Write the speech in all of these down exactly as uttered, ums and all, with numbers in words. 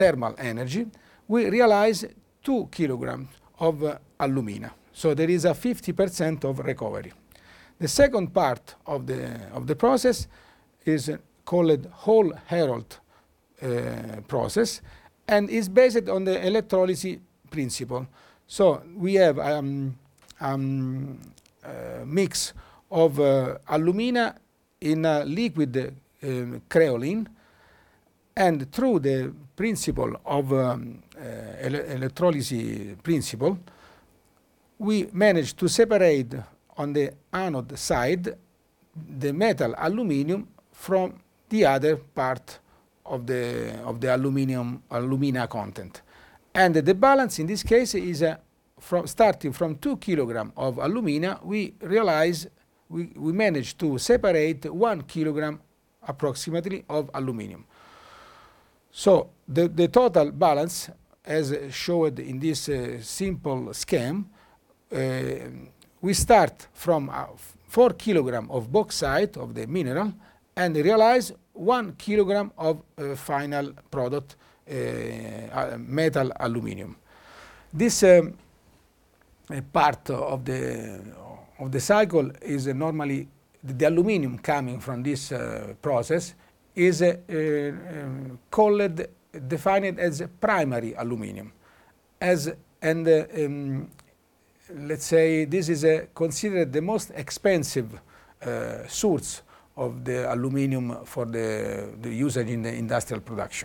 thermal energy, we realize two kilograms of uh, alumina. So there is a fifty percent of recovery. The second part of the, of the process is uh, called Hall-Héroult uh, process, and is based on the electrolysis principle. So we have um, um, a mix of uh, alumina in a liquid uh, creolin, and through the principle of um, uh, ele electrolysis principle, we managed to separate on the anode side the metal aluminium from the other part of the of the aluminium alumina content, and the balance in this case is uh, from starting from two kilograms of alumina, we realize we we managed to separate one kilogram approximately of aluminium. So the the total balance, as showed in this uh, simple scheme, uh, we start from uh, four kilograms of bauxite of the mineral and realize one kilogram of uh, final product, uh, uh, metal aluminium. This um, part of the of the cycle is uh, normally the, the aluminium coming from this uh, process is uh, uh, called defined as primary aluminium, as and uh, um, let's say this is uh, considered the most expensive uh, source of the aluminium for the, the usage in the industrial production.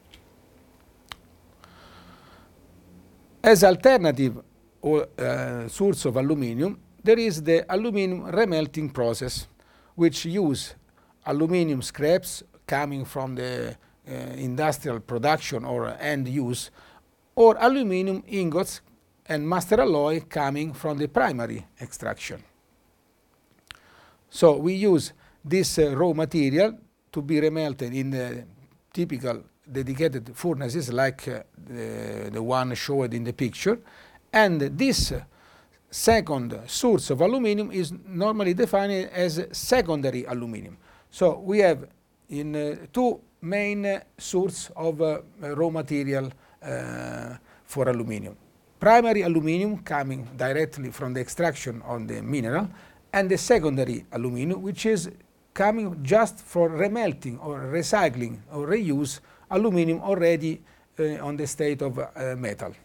As alternative or, uh, source of aluminium, there is the aluminium remelting process, which use aluminium scraps coming from the uh, industrial production or end use, or aluminium ingots and master alloy coming from the primary extraction. So we use this uh, raw material to be remelted in the typical dedicated furnaces like uh, the, the one showed in the picture, and this uh, second source of aluminium is normally defined as secondary aluminium. So we have in uh, two main uh, sources of uh, raw material uh, for aluminium. Primary aluminium coming directly from the extraction of the mineral, and the secondary aluminium, which is coming just for remelting or recycling or reuse aluminium already uh, on the state of uh, metal.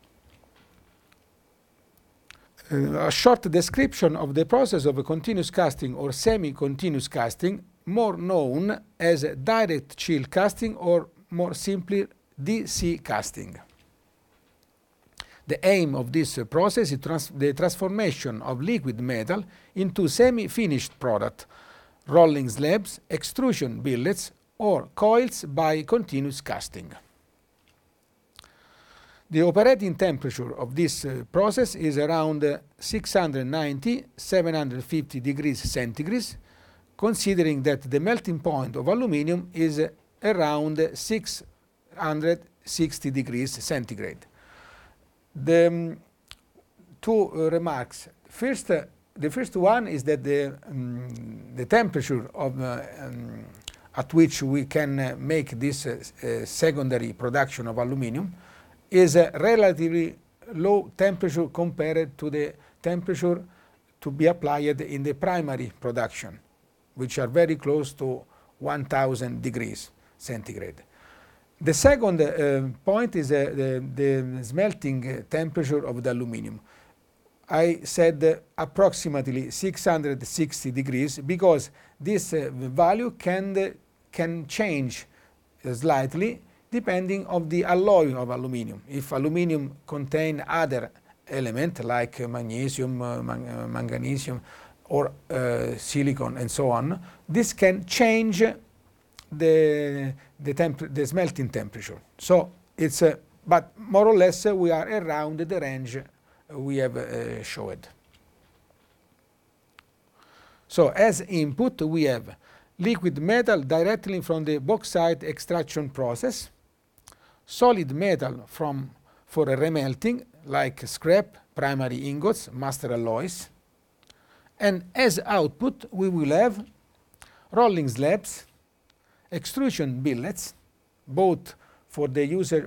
Uh, a short description of the process of a continuous casting or semi-continuous casting, more known as direct chill casting or more simply D C casting. The aim of this uh, process is trans the transformation of liquid metal into semi-finished product, rolling slabs, extrusion billets, or coils by continuous casting. The operating temperature of this uh, process is around uh, six hundred ninety to seven hundred fifty degrees centigrade, considering that the melting point of aluminium is uh, around six hundred sixty degrees centigrade. The um, two uh, remarks. First, uh, the first one is that the, um, the temperature of, uh, um, at which we can uh, make this uh, uh, secondary production of aluminium is a relatively low temperature compared to the temperature to be applied in the primary production, which are very close to one thousand degrees centigrade. The second uh, point is uh, the, the smelting temperature of the aluminium. I said uh, approximately six hundred sixty degrees because this uh, value can, uh, can change uh, slightly depending on the alloy of aluminium. If aluminium contain other elements like uh, magnesium, uh, man uh, magnesium, or uh, silicon and so on, this can change the the, temp the smelting temperature. So it's uh, but more or less uh, we are around the range we have uh, showed. So as input we have liquid metal directly from the bauxite extraction process, solid metal from for a remelting like scrap, primary ingots, master alloys, and as output we will have rolling slabs, extrusion billets, both for the user